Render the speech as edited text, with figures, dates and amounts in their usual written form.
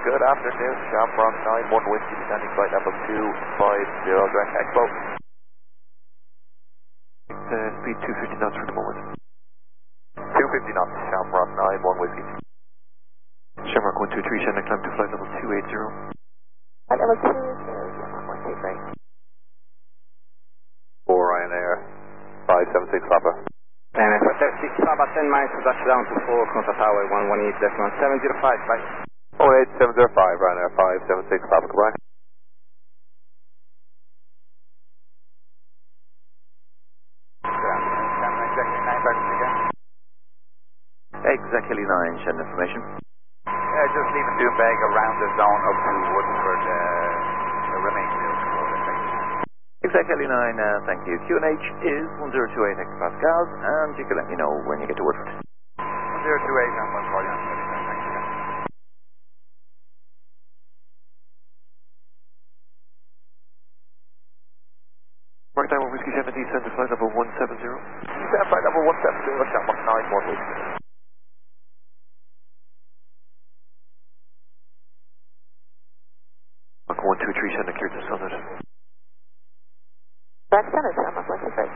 Good afternoon, Shamrock 9-1 Whiskey, standing flight level 250, direct Expo. Speed 250 knots for the moment. 250 knots, Shamrock 9-1 Whiskey. Shamrock 123, send a climb to flight level 280. Flight level 2, Shamrock 123. For Ryanair, 576 Papa. Ryanair 576 Papa, 10 miles to touchdown to 4, Conta Tower, 118.705, bye. 18705, Ryanair 576 Papa, goodbye. Exactly 9, send information. Just leaving Doonbeg around the zone up to Woodford, remain still. Exactly 9, thank you. QNH is 1028 hectopascals, and you can let me know when you get to Woodford. 1028, I'm going to call you on 30, thank you. Mark 9-1 Whiskey 70, send to flight level 170. Stand flight level 170, Shamrock 9-1 Whiskey. Mark 123, send a clear to Summit. Back center, Shamrock 123.